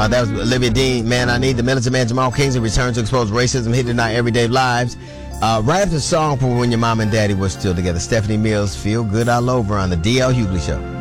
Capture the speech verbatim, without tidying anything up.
Uh, that was Olivia Dean. Man, I Need. The Militant Man Jamal Kingsley returns to expose racism hidden in our everyday lives. Uh, right after the song from when your mom and daddy were still together. Stephanie Mills, Feel Good All Over on the D L Hughley Show.